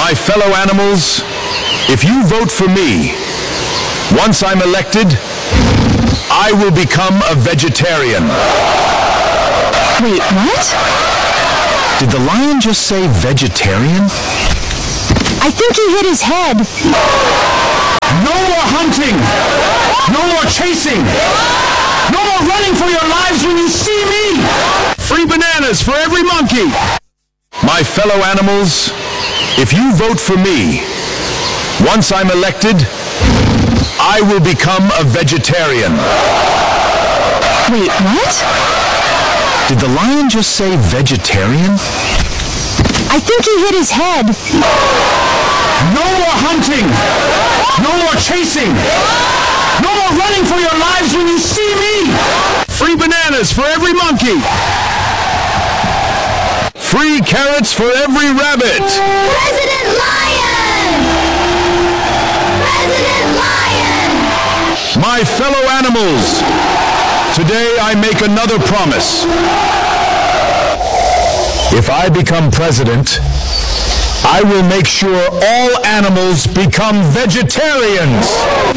My fellow animals, if you vote for me, once I'm elected, I will become a vegetarian. Wait, what? Did the lion just say vegetarian? I think he hit his head. No more hunting! No more chasing! No more running for your lives when you see me! Free bananas for every monkey! My fellow animals, if you vote for me, once I'm elected, I will become a vegetarian. Wait, what? Did the lion just say vegetarian? I think he hit his head. No more hunting! No more chasing! No more running for your lives when you see me! Free bananas for every monkey! Free carrots for every rabbit! President Lion! President Lion! My fellow animals, today I make another promise. If I become president, I will make sure all animals become vegetarians.